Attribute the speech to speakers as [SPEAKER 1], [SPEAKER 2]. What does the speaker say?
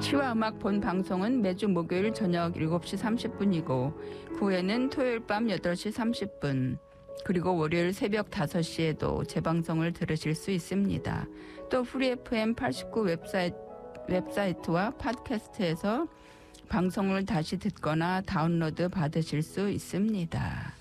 [SPEAKER 1] 치와 음악 본 방송은 매주 목요일 저녁 7시 30분이고 그 후에는 토요일 밤 8시 30분 그리고 월요일 새벽 5시에도 재방송을 들으실 수 있습니다. 또 프리 FM 89 웹사이트와 팟캐스트에서 방송을 다시 듣거나 다운로드 받으실 수 있습니다.